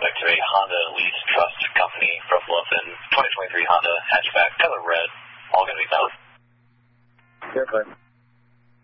suspect to a Honda Lease Trust Company from Bluffton, 2023 Honda hatchback, color red, all going to be found. Good,